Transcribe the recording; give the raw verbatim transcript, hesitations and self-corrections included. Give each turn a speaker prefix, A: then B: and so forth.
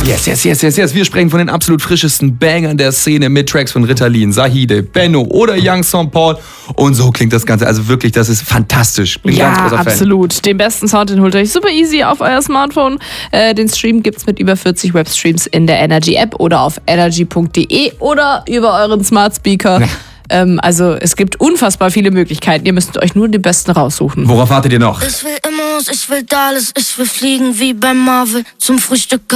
A: Yes, yes, yes, yes, yes. Wir sprechen von den absolut frischesten Bangern der Szene mit Tracks von Ritalin, Sahide, Benno oder Young Saint Paul. Und so klingt das Ganze. Also wirklich, das ist fantastisch. Bin
B: ja,
A: ganz großer Fan.
B: Absolut. Den besten Sound, den holt ihr euch super easy auf euer Smartphone. Äh, den Stream gibt's mit über vierzig Webstreams in der Energy App oder auf energy punkt de oder über euren Smart Speaker. Ja. Ähm, also es gibt unfassbar viele Möglichkeiten. Ihr müsst euch nur den besten raussuchen.
A: Worauf wartet ihr noch?
C: Ich will Immos, ich will Dallas, ich will fliegen wie bei Marvel zum Frühstück.